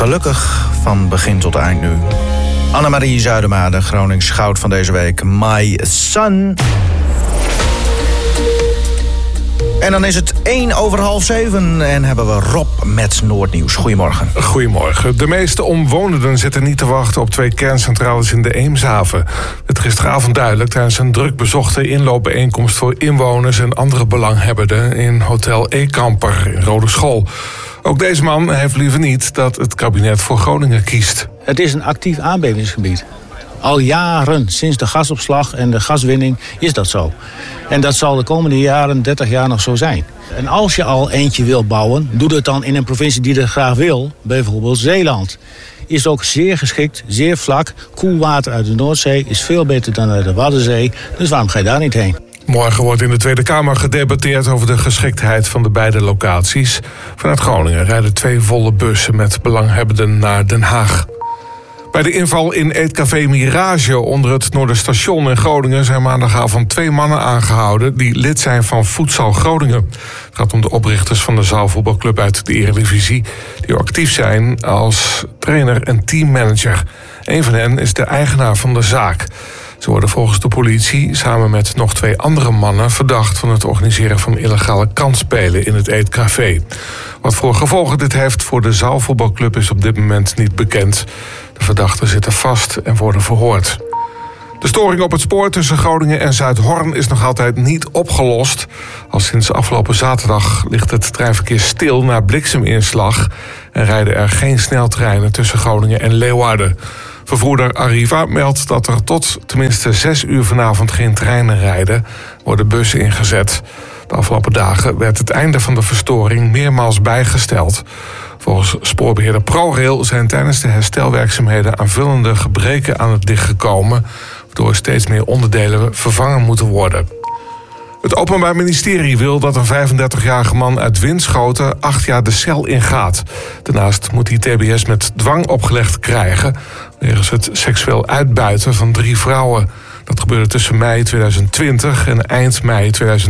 gelukkig van begin tot eind nu. Annemarie Zuidema, de Gronings goud van deze week. My Son. En dan is het 6:01 en hebben we Rob met Noordnieuws. Goedemorgen. Goedemorgen. De meeste omwonenden zitten niet te wachten op 2 kerncentrales in de Eemshaven. Het gisteravond duidelijk tijdens een druk bezochte inloopbijeenkomst voor inwoners en andere belanghebbenden in Hotel E-Kamper in Roodeschool. Ook deze man heeft liever niet dat het kabinet voor Groningen kiest. Het is een actief aardbevingsgebied. Al jaren, sinds de gasopslag en de gaswinning, is dat zo. En dat zal de komende jaren, 30 jaar nog zo zijn. En als je al eentje wil bouwen, doe het dan in een provincie die dat graag wil. Bijvoorbeeld Zeeland. Is ook zeer geschikt, zeer vlak. Koel water uit de Noordzee is veel beter dan uit de Waddenzee. Dus waarom ga je daar niet heen? Morgen wordt in de Tweede Kamer gedebatteerd over de geschiktheid van de beide locaties. Vanuit Groningen rijden 2 volle bussen met belanghebbenden naar Den Haag. Bij de inval in eetcafé Mirage onder het Noorderstation in Groningen zijn maandagavond 2 mannen aangehouden die lid zijn van Voedsel Groningen. Het gaat om de oprichters van de zaalvoetbalclub uit de Eredivisie, die actief zijn als trainer en teammanager. Een van hen is de eigenaar van de zaak. Ze worden volgens de politie samen met nog 2 andere mannen verdacht van het organiseren van illegale kansspelen in het eetcafé. Wat voor gevolgen dit heeft voor de zaalvoetbalclub is op dit moment niet bekend. De verdachten zitten vast en worden verhoord. De storing op het spoor tussen Groningen en Zuidhorn is nog altijd niet opgelost. Al sinds afgelopen zaterdag ligt het treinverkeer stil na blikseminslag en rijden er geen sneltreinen tussen Groningen en Leeuwarden. Vervoerder Arriva meldt dat er tot tenminste 6 uur vanavond geen treinen rijden, worden bussen ingezet. De afgelopen dagen werd het einde van de verstoring meermaals bijgesteld. Volgens spoorbeheerder ProRail zijn tijdens de herstelwerkzaamheden aanvullende gebreken aan het licht gekomen, waardoor steeds meer onderdelen vervangen moeten worden. Het Openbaar Ministerie wil dat een 35-jarige man uit Winschoten 8 jaar de cel ingaat. Daarnaast moet hij TBS met dwang opgelegd krijgen wegens het seksueel uitbuiten van 3 vrouwen. Dat gebeurde tussen mei 2020 en eind mei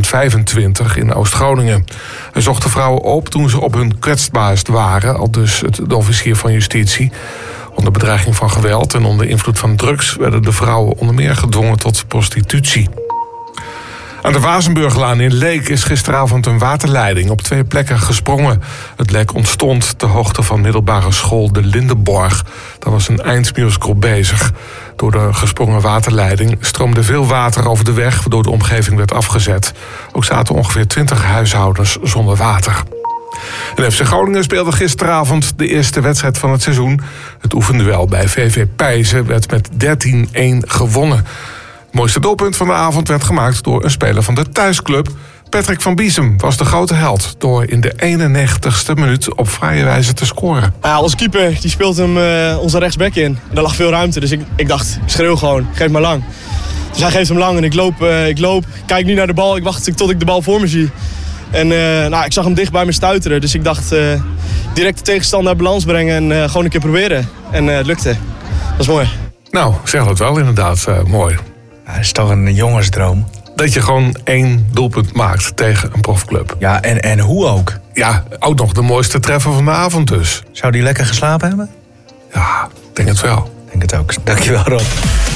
2025 in Oost-Groningen. Hij zocht de vrouwen op toen ze op hun kwetsbaarst waren, aldus de officier van justitie. Onder bedreiging van geweld en onder invloed van drugs werden de vrouwen onder meer gedwongen tot prostitutie. Aan de Wazenburglaan in Leek is gisteravond een waterleiding op 2 plekken gesprongen. Het lek ontstond ter hoogte van middelbare school De Lindenborg. Daar was een eindmusical bezig. Door de gesprongen waterleiding stroomde veel water over de weg, waardoor de omgeving werd afgezet. Ook zaten ongeveer 20 huishoudens zonder water. En FC Groningen speelde gisteravond de eerste wedstrijd van het seizoen. Het oefenduel bij VV Pijzen werd met 13-1 gewonnen. Het mooiste doelpunt van de avond werd gemaakt door een speler van de thuisclub. Patrick van Biesem was de grote held door in de 91ste minuut op fraaie wijze te scoren. Ja, onze keeper die speelt hem onze rechtsback in. En daar lag veel ruimte, dus ik dacht, ik schreeuw gewoon, geef maar lang. Dus hij geeft hem lang en ik loop, kijk niet naar de bal, ik wacht tot ik de bal voor me zie. En ik zag hem dicht bij me stuiteren, dus ik dacht direct de tegenstander naar balans brengen en gewoon een keer proberen. En het lukte. Dat is mooi. Nou, zeg dat wel inderdaad, mooi. Ja, dat is toch een jongensdroom. Dat je gewoon 1 doelpunt maakt tegen een profclub. Ja, en hoe ook? Ja, ook nog de mooiste treffer van de avond dus. Zou die lekker geslapen hebben? Ja, ik denk het wel. Ik denk het ook. Dankjewel, Rob.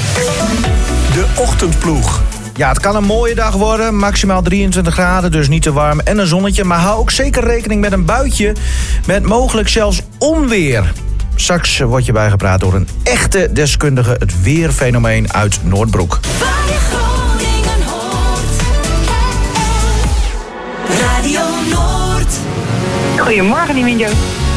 De Ochtendploeg. Ja, het kan een mooie dag worden. Maximaal 23 graden, dus niet te warm. En een zonnetje. Maar hou ook zeker rekening met een buitje. Met mogelijk zelfs onweer. Straks wordt je bijgepraat door een echte deskundige. Het weerfenomeen uit Noordbroek. Waar je Groningen hoort. Radio Noord. Goedemorgen, Niminjo.